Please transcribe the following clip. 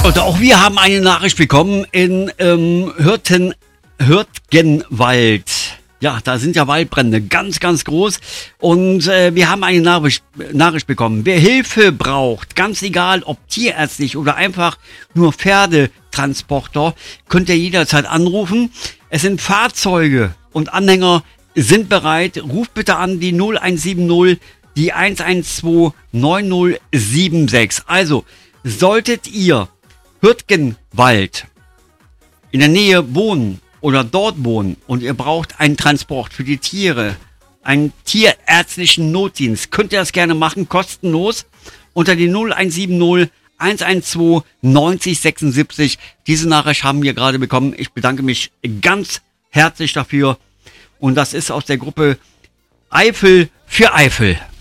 Und auch wir haben eine Nachricht bekommen in Hürtgenwald. Ja, da sind ja Waldbrände ganz, ganz groß. Und wir haben eine Nachricht bekommen. Wer Hilfe braucht, ganz egal ob tierärztlich oder einfach nur Pferdetransporter, könnt ihr jederzeit anrufen. Es sind Fahrzeuge und Anhänger sind bereit. Ruft bitte an die 0170 die 112 9076. Also, solltet ihr Hürtgenwald in der Nähe wohnen oder dort wohnen und ihr braucht einen Transport für die Tiere, einen tierärztlichen Notdienst, könnt ihr das gerne machen, kostenlos, unter die 0170 112 9076. Diese Nachricht haben wir gerade bekommen. Ich bedanke mich ganz herzlich dafür. Und das ist aus der Gruppe Eifel für Eifel.